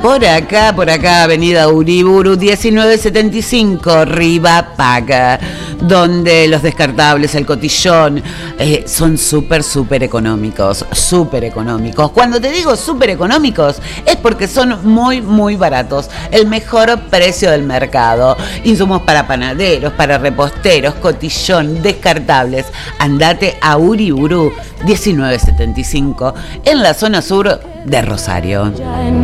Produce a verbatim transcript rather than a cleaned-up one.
Por acá, por acá, avenida Uriburu diecinueve setenta y cinco, Riva Paga, donde los descartables, el cotillón, eh, son súper, súper económicos, súper económicos. Cuando te digo súper económicos, es porque son muy, muy baratos. El mejor precio del mercado. Insumos para panaderos, para reposteros, cotillón, descartables. Andate a Uriburu diecinueve setenta y cinco, en la zona sur de Rosario.